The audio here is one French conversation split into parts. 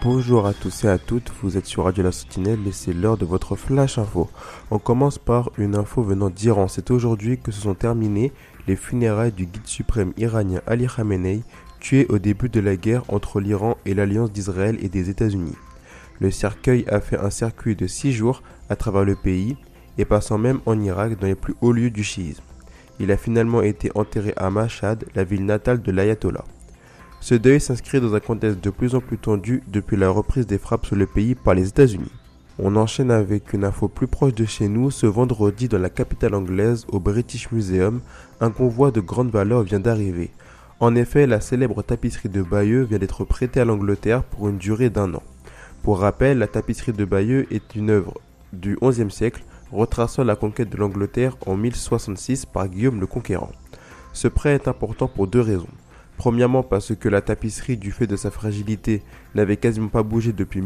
Bonjour à tous et à toutes, vous êtes sur Radio La Sentinelle et c'est l'heure de votre Flash Info. On commence par une info venant d'Iran. C'est aujourd'hui que se sont terminées les funérailles du guide suprême iranien Ali Khamenei, tué au début de la guerre entre l'Iran et l'Alliance d'Israël et des États-Unis. Le cercueil a fait un circuit de 6 jours à travers le pays et passant même en Irak dans les plus hauts lieux du chiisme. Il a finalement été enterré à Mashhad, la ville natale de l'ayatollah. Ce deuil s'inscrit dans un contexte de plus en plus tendu depuis la reprise des frappes sur le pays par les États-Unis. On enchaîne avec une info plus proche de chez nous. Ce vendredi, dans la capitale anglaise, au British Museum, un convoi de grande valeur vient d'arriver. En effet, la célèbre tapisserie de Bayeux vient d'être prêtée à l'Angleterre pour une durée d'1 an. Pour rappel, la tapisserie de Bayeux est une œuvre du XIe siècle retraçant la conquête de l'Angleterre en 1066 par Guillaume le Conquérant. Ce prêt est important pour 2 raisons. Premièrement parce que la tapisserie, du fait de sa fragilité, n'avait quasiment pas bougé depuis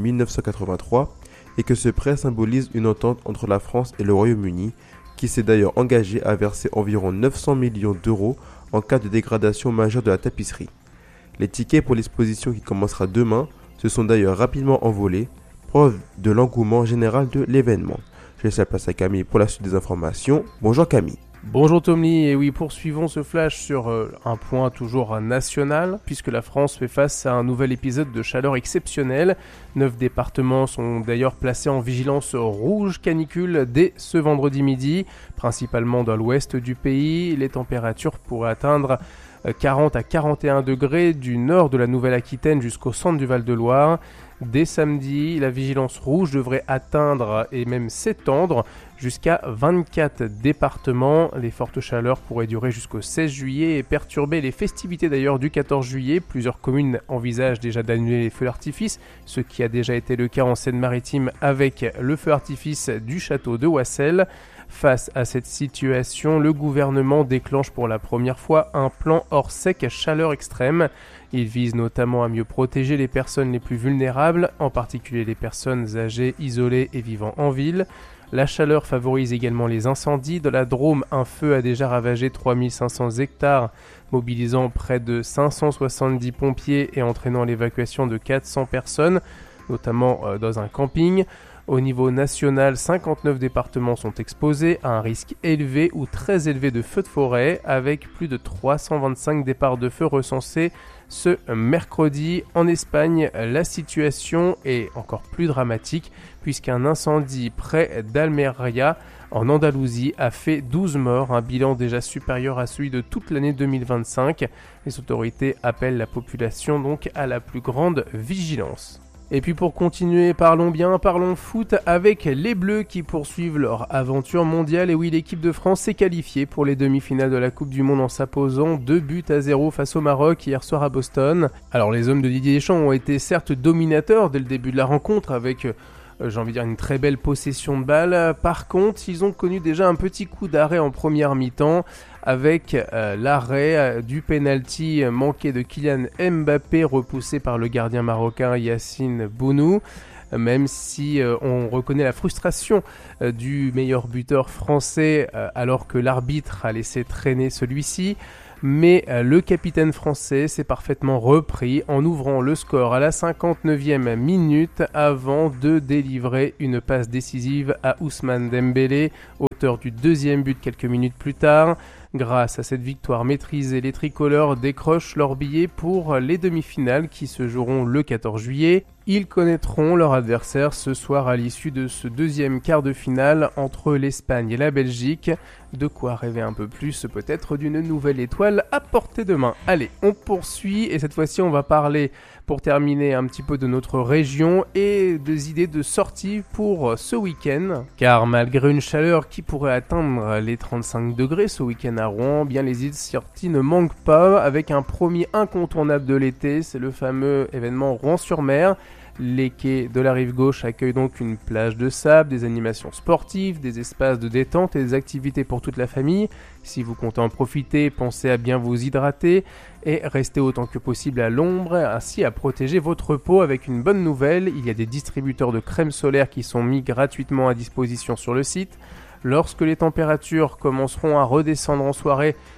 1983 et que ce prêt symbolise une entente entre la France et le Royaume-Uni qui s'est d'ailleurs engagé à verser environ 900 millions d'euros en cas de dégradation majeure de la tapisserie. Les tickets pour l'exposition qui commencera demain se sont d'ailleurs rapidement envolés, preuve de l'engouement général de l'événement. Je laisse la place à Camille pour la suite des informations. Bonjour Camille. Bonjour Tommy, et oui, poursuivons ce flash sur un point toujours national, puisque la France fait face à un nouvel épisode de chaleur exceptionnelle. 9 départements sont d'ailleurs placés en vigilance rouge canicule dès ce vendredi midi, principalement dans l'ouest du pays. Les températures pourraient atteindre 40 à 41 degrés du nord de la Nouvelle-Aquitaine jusqu'au centre du Val-de-Loire. Dès samedi, la vigilance rouge devrait atteindre et même s'étendre jusqu'à 24 départements. Les fortes chaleurs pourraient durer jusqu'au 16 juillet et perturber les festivités d'ailleurs du 14 juillet. Plusieurs communes envisagent déjà d'annuler les feux d'artifice, ce qui a déjà été le cas en Seine-Maritime avec le feu d'artifice du château de Wassel. Face à cette situation, le gouvernement déclenche pour la première fois un plan hors sec à chaleur extrême. Il vise notamment à mieux protéger les personnes les plus vulnérables, en particulier les personnes âgées, isolées et vivant en ville. La chaleur favorise également les incendies. Dans la Drôme, un feu a déjà ravagé 3500 hectares, mobilisant près de 570 pompiers et entraînant l'évacuation de 400 personnes, notamment dans un camping. Au niveau national, 59 départements sont exposés à un risque élevé ou très élevé de feux de forêt, avec plus de 325 départs de feu recensés ce mercredi. En Espagne, la situation est encore plus dramatique, puisqu'un incendie près d'Almeria, en Andalousie, a fait 12 morts, un bilan déjà supérieur à celui de toute l'année 2025. Les autorités appellent la population donc à la plus grande vigilance. Et puis pour continuer, parlons foot avec les Bleus qui poursuivent leur aventure mondiale. Et oui, l'équipe de France s'est qualifiée pour les demi-finales de la Coupe du Monde en s'imposant 2-0 face au Maroc hier soir à Boston. Alors les hommes de Didier Deschamps ont été certes dominateurs dès le début de la rencontre avec une très belle possession de balle. Par contre, ils ont connu déjà un petit coup d'arrêt en première mi-temps avec l'arrêt du penalty manqué de Kylian Mbappé repoussé par le gardien marocain Yacine Bounou. Même si on reconnaît la frustration du meilleur buteur français alors que l'arbitre a laissé traîner celui-ci. Mais le capitaine français s'est parfaitement repris en ouvrant le score à la 59e minute avant de délivrer une passe décisive à Ousmane Dembélé, auteur du deuxième but quelques minutes plus tard. Grâce à cette victoire maîtrisée, les tricolores décrochent leur billet pour les demi-finales qui se joueront le 14 juillet. Ils connaîtront leur adversaire ce soir à l'issue de ce deuxième quart de finale entre l'Espagne et la Belgique. De quoi rêver un peu plus peut-être d'une nouvelle étoile à portée de main. Allez, on poursuit et cette fois-ci on va parler pour terminer un petit peu de notre région et des idées de sortie pour ce week-end. Car malgré une chaleur qui pourrait atteindre les 35 degrés ce week-end à Rouen, bien les idées de sortie ne manquent pas avec un premier incontournable de l'été, c'est le fameux événement Rouen-sur-Mer. Les quais de la rive gauche accueillent donc une plage de sable, des animations sportives, des espaces de détente et des activités pour toute la famille. Si vous comptez en profiter, pensez à bien vous hydrater et restez autant que possible à l'ombre, ainsi à protéger votre peau avec une bonne nouvelle. Il y a des distributeurs de crème solaire qui sont mis gratuitement à disposition sur le site. Lorsque les températures commenceront à redescendre en soirée,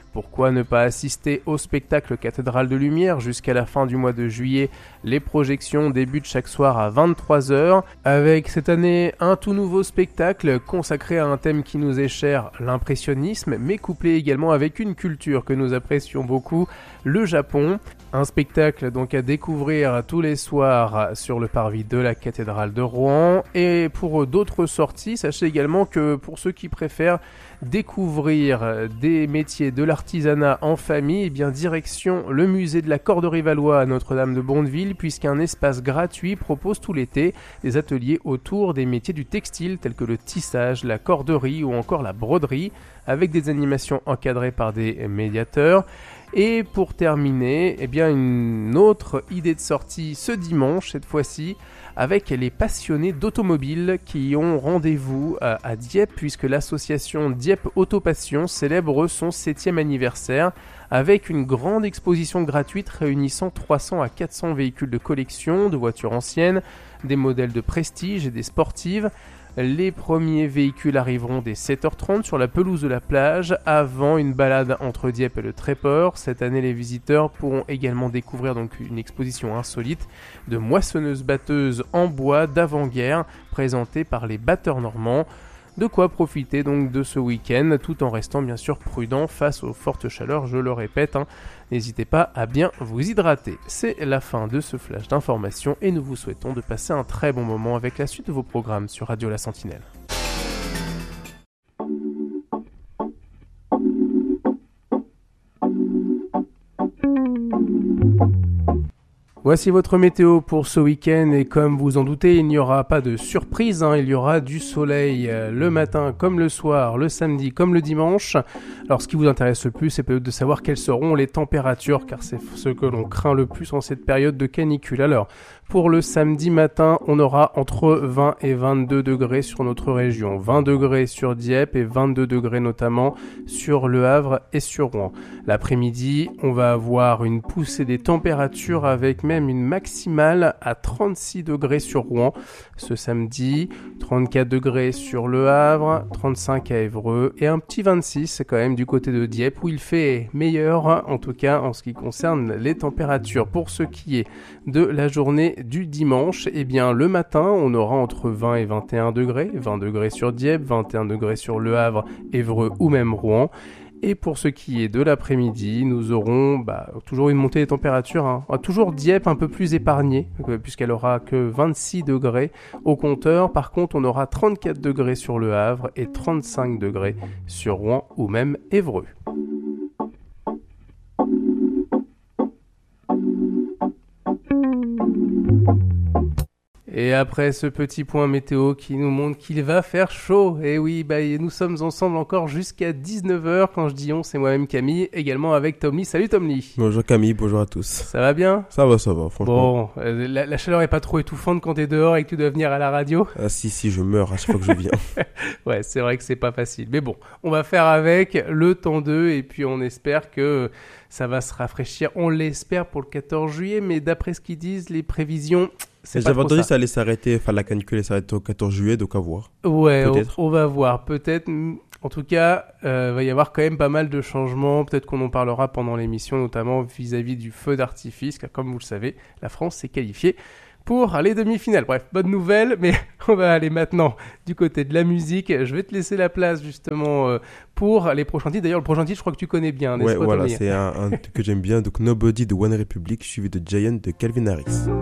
Pourquoi ne pas assister au spectacle Cathédrale de Lumière jusqu'à la fin du mois de juillet? Les projections débutent chaque soir à 23h, avec cette année un tout nouveau spectacle consacré à un thème qui nous est cher, l'impressionnisme, mais couplé également avec une culture que nous apprécions beaucoup, le Japon. Un spectacle donc à découvrir tous les soirs sur le parvis de la cathédrale de Rouen. Et pour d'autres sorties, sachez également que pour ceux qui préfèrent découvrir des métiers de l'artisanat en famille, eh bien direction le musée de la corderie Valois à Notre-Dame de Bondeville, puisqu'un espace gratuit propose tout l'été des ateliers autour des métiers du textile tels que le tissage, la corderie ou encore la broderie, avec des animations encadrées par des médiateurs. Et pour terminer, eh bien une autre idée de sortie ce dimanche, cette fois-ci, avec les passionnés d'automobile qui ont rendez-vous à Dieppe, puisque l'association Dieppe Autopassion célèbre son 7e anniversaire avec une grande exposition gratuite réunissant 300 à 400 véhicules de collection, de voitures anciennes, des modèles de prestige et des sportives. Les premiers véhicules arriveront dès 7h30 sur la pelouse de la plage avant une balade entre Dieppe et le Tréport. Cette année, les visiteurs pourront également découvrir donc une exposition insolite de moissonneuses-batteuses en bois d'avant-guerre présentée par les batteurs normands. De quoi profiter donc de ce week-end tout en restant bien sûr prudent face aux fortes chaleurs, je le répète. N'hésitez pas à bien vous hydrater. C'est la fin de ce flash d'information et nous vous souhaitons de passer un très bon moment avec la suite de vos programmes sur Radio La Sentinelle. Voici votre météo pour ce week-end et comme vous en doutez, il n'y aura pas de surprise, il y aura du soleil le matin comme le soir, le samedi comme le dimanche. Alors ce qui vous intéresse le plus, c'est peut-être de savoir quelles seront les températures car c'est ce que l'on craint le plus en cette période de canicule. Alors pour le samedi matin, on aura entre 20 et 22 degrés sur notre région, 20 degrés sur Dieppe et 22 degrés notamment sur Le Havre et sur Rouen. L'après-midi, on va avoir une poussée des températures avec même une maximale à 36 degrés sur Rouen ce samedi, 34 degrés sur Le Havre, 35 à Évreux et un petit 26 quand même du côté de Dieppe où il fait meilleur en tout cas en ce qui concerne les températures. Pour ce qui est de la journée du dimanche, eh bien le matin on aura entre 20 et 21 degrés, 20 degrés sur Dieppe, 21 degrés sur Le Havre, Évreux ou même Rouen. Et pour ce qui est de l'après-midi, nous aurons toujours une montée des températures. Toujours Dieppe un peu plus épargnée, puisqu'elle aura que 26 degrés au compteur. Par contre, on aura 34 degrés sur Le Havre et 35 degrés sur Rouen ou même Évreux. Et après ce petit point météo qui nous montre qu'il va faire chaud, et oui, nous sommes ensemble encore jusqu'à 19h. Quand je dis on, c'est moi-même Camille, également avec Tom Lee. Salut Tom Lee. Bonjour Camille, bonjour à tous. Ça va bien ? Ça va, franchement. Bon, la chaleur est pas trop étouffante quand t'es dehors et que tu dois venir à la radio ? Ah si, je meurs à chaque fois que je viens. Ouais, c'est vrai que c'est pas facile. Mais bon, on va faire avec le temps 2 et puis on espère que ça va se rafraîchir. On l'espère pour le 14 juillet, mais d'après ce qu'ils disent, les prévisions... J'avais entendu ça allait s'arrêter, la canicule allait s'arrêter au 14 juillet, donc à voir. Ouais, on va voir, peut-être. En tout cas, va y avoir quand même pas mal de changements. Peut-être qu'on en parlera pendant l'émission, notamment vis-à-vis du feu d'artifice, car comme vous le savez, la France s'est qualifiée pour les demi-finales. Bref, bonne nouvelle, mais on va aller maintenant du côté de la musique. Je vais te laisser la place justement pour les prochains titres. D'ailleurs, le prochain titre, je crois que tu connais bien, n'est-ce pas, voilà, c'est un que j'aime bien. Donc Nobody de One Republic, suivi de Giant de Calvin Harris.